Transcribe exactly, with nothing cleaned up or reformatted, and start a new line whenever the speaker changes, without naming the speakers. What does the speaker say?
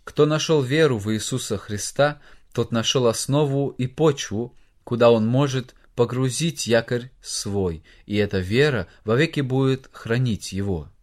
Кто нашел веру в Иисуса Христа, тот нашел основу и почву, куда он может погрузить якорь свой, и эта вера вовеки будет хранить его.